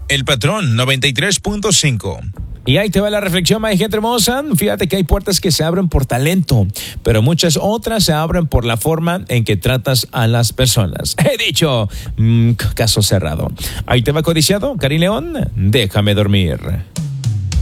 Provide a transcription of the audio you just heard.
El Patrón 93.5. Y ahí te va la reflexión, mi gente hermosa. Fíjate que hay puertas que se abren por talento, pero muchas otras se abren por la forma en que tratas a las personas. He dicho, caso cerrado. Ahí te va, codiciado, Cari León, déjame dormir.